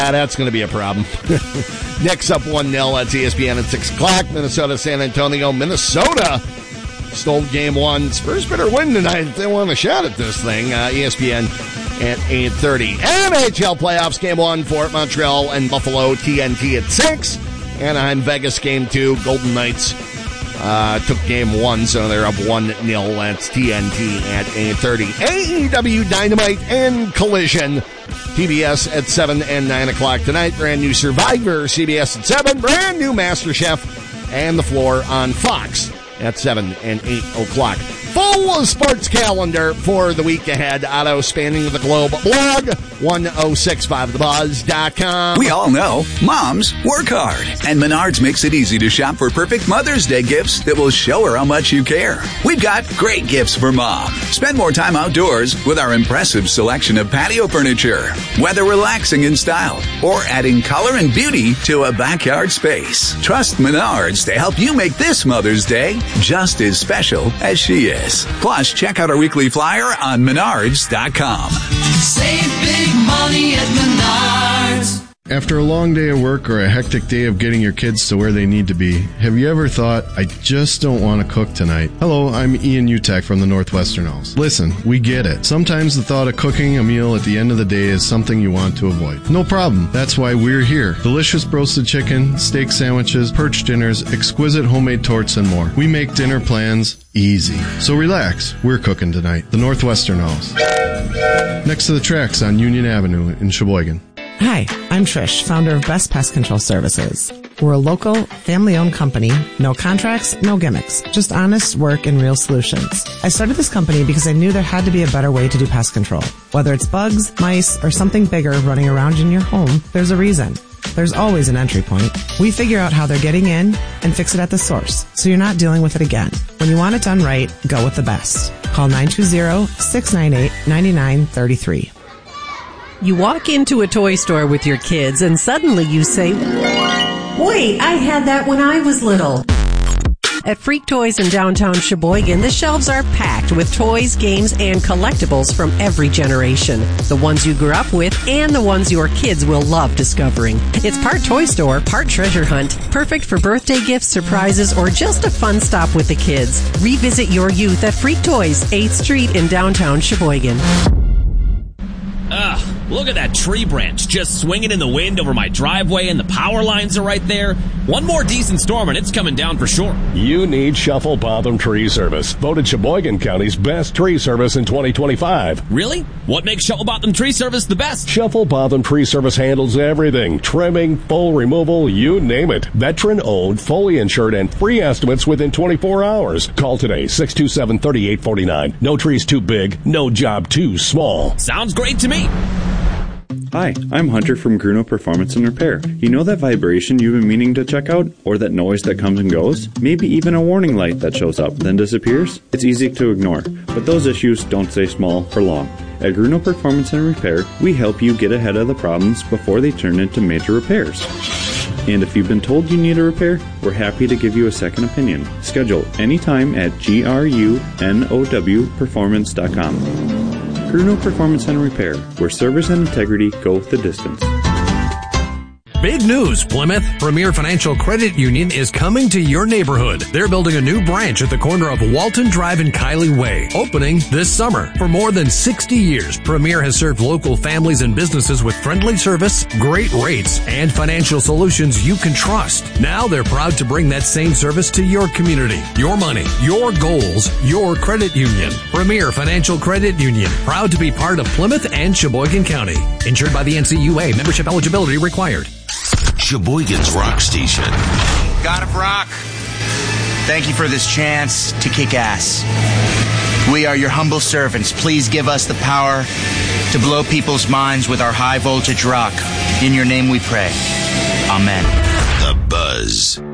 That's going to be a problem. Knicks up 1-0. That's ESPN at 6 o'clock. Minnesota, San Antonio. Minnesota stole game one. Spurs better win tonight if they want a shot at this thing. ESPN at 8:30. NHL playoffs, game one for Montreal and Buffalo. TNT at 6. Anaheim, Vegas, game 2. Golden Knights took game 1, so they're up 1-0. That's TNT at 8:30. AEW Dynamite and Collision. TBS at 7 and 9 o'clock tonight. Brand new Survivor, CBS at 7. Brand new MasterChef and The Floor on Fox at 7 and 8 o'clock. Full sports calendar for the week ahead. Otto Spanning the Globe blog, 1065thebuzz.com. We all know moms work hard, and Menards makes it easy to shop for perfect Mother's Day gifts that will show her how much you care. We've got great gifts for mom. Spend more time outdoors with our impressive selection of patio furniture, whether relaxing in style or adding color and beauty to a backyard space. Trust Menards to help you make this Mother's Day just as special as she is. Plus, check out our weekly flyer on Menards.com. Save big money at Menards. After a long day of work or a hectic day of getting your kids to where they need to be, have you ever thought, I just don't want to cook tonight? Hello, I'm Ian Utek from the Northwestern Owls. Listen, we get it. Sometimes the thought of cooking a meal at the end of the day is something you want to avoid. No problem. That's why we're here. Delicious roasted chicken, steak sandwiches, perch dinners, exquisite homemade torts, and more. We make dinner plans easy. So relax. We're cooking tonight. The Northwestern Owls. Next to the tracks on Union Avenue in Sheboygan. Hi, I'm Trish, founder of Best Pest Control Services. We're a local, family-owned company. No contracts, no gimmicks. Just honest work and real solutions. I started this company because I knew there had to be a better way to do pest control. Whether it's bugs, mice, or something bigger running around in your home, there's a reason. There's always an entry point. We figure out how they're getting in and fix it at the source, so you're not dealing with it again. When you want it done right, go with the best. Call 920-698-9933. You walk into a toy store with your kids and suddenly you say, "Wait, I had that when I was little." At Freak Toys in downtown Sheboygan, the shelves are packed with toys, games, and collectibles from every generation. The ones you grew up with and the ones your kids will love discovering. It's part toy store, part treasure hunt. Perfect for birthday gifts, surprises, or just a fun stop with the kids. Revisit your youth at Freak Toys, 8th Street in downtown Sheboygan. Ugh, look at that tree branch just swinging in the wind over my driveway, and the power lines are right there. One more decent storm and it's coming down for sure. You need Shuffle Botham Tree Service, voted Sheboygan County's best tree service in 2025. Really? What makes Shuffle Botham Tree Service the best? Shuffle Botham Tree Service handles everything. Trimming, full removal, you name it. Veteran-owned, fully insured, and free estimates within 24 hours. Call today, 627-3849. No tree's too big, no job too small. Sounds great to me. Hi, I'm Hunter from Gruno Performance and Repair. You know that vibration you've been meaning to check out? Or that noise that comes and goes? Maybe even a warning light that shows up, then disappears? It's easy to ignore, but those issues don't stay small for long. At Gruno Performance and Repair, we help you get ahead of the problems before they turn into major repairs. And if you've been told you need a repair, we're happy to give you a second opinion. Schedule anytime at grunowperformance.com. Gruno Performance and Repair, where service and integrity go the distance. Big news, Plymouth. Premier Financial Credit Union is coming to your neighborhood. They're building a new branch at the corner of Walton Drive and Kiley Way, opening this summer. For more than 60 years, Premier has served local families and businesses with friendly service, great rates, and financial solutions you can trust. Now they're proud to bring that same service to your community. Your money, your goals, your credit union. Premier Financial Credit Union, proud to be part of Plymouth and Sheboygan County. Insured by the NCUA. Membership eligibility required. Sheboygan's Rock Station. God of Rock, thank you for this chance to kick ass. We are your humble servants. Please give us the power to blow people's minds with our high voltage rock. In your name we pray. Amen. The Buzz.